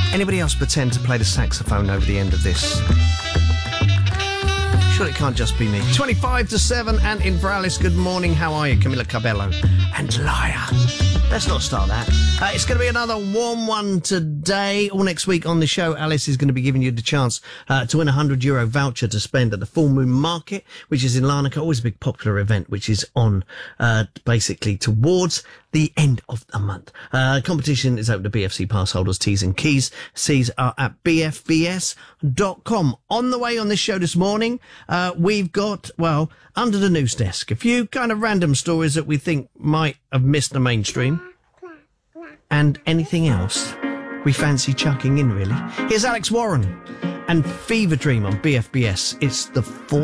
Anybody else pretend to play the saxophone over the end of this? Sure, it can't just be me. 25 to 7, and in for Alice, good morning. How are you? Camila Cabello and Liar. Let's not start that. It's going to be another warm one today. All next week on the show, Alice is going to be giving you the chance to win a €100 voucher to spend at the Full Moon Market, which is in Larnaca. Always a big popular event, which is on basically towards the end of the month. Competition is open to BFC pass holders, T's and keys. C's are at bfbs.com. On the way on this show this morning, we've got, well, under the news desk, a few kind of random stories that we think might have missed the mainstream. And anything else we fancy chucking in, really. Here's Alex Warren and Fever Dream on BFBS. It's the